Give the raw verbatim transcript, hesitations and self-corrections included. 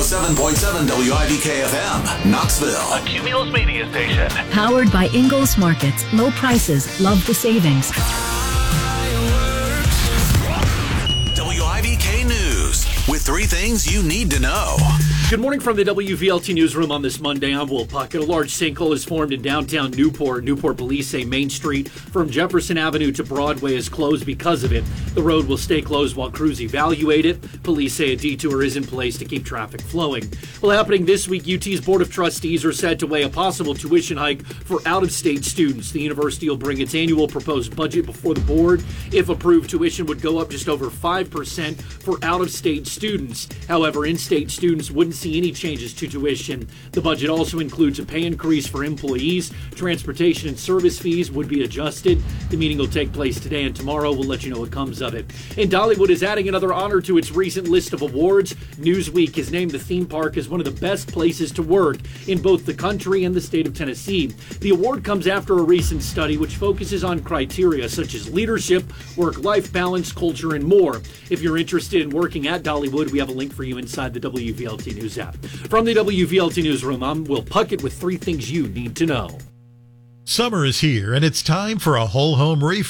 seven point seven W I B K F M, Knoxville. A Cumulus media station. Powered by Ingalls Markets. Low prices, love the savings. W I B K News with three things you need to know. Good morning from the W V L T Newsroom on this Monday. I'm Will Puckett. A large sinkhole is formed in downtown Newport. Newport police say Main Street from Jefferson Avenue to Broadway is closed because of it. The road will stay closed while crews evaluate it. Police say a detour is in place to keep traffic flowing. Well, happening this week, U T's Board of Trustees are set to weigh a possible tuition hike for out-of-state students. The university will bring its annual proposed budget before the board. If approved, tuition would go up just over five percent for out-of-state students. However, in-state students wouldn't see any changes to tuition. The budget also includes a pay increase for employees. Transportation and service fees would be adjusted. The meeting will take place today and tomorrow. We'll let you know what comes of it. And Dollywood is adding another honor to its recent list of awards. Newsweek has named the theme park as one of the best places to work in both the country and the state of Tennessee. The award comes after a recent study which focuses on criteria such as leadership, work-life balance, culture, and more. If you're interested in working at Dollywood, we have a link for you inside the W V L T News app. From the W V L T Newsroom, I'm Will Puckett with three things you need to know. Summer is here, and it's time for a whole home refresh.